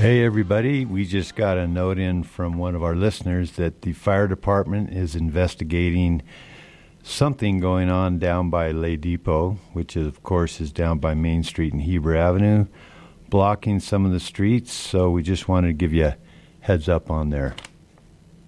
Hey, everybody. We just got a note in from one of our listeners that the fire department is investigating something going on down by Le Depot, which, of course, is down by Main Street and Heber Avenue, blocking some of the streets. So we just wanted to give you a heads up on there.